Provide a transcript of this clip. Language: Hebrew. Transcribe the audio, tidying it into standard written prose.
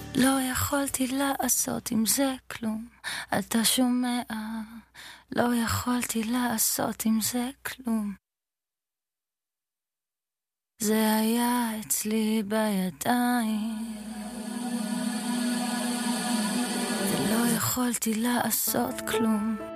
לא יכולתי לעשות עם זה כלום, אתה שומע? לא יכולתי לעשות עם זה כלום. זה היה אצלי בידיים, ולא יכולתי לעשות כלום.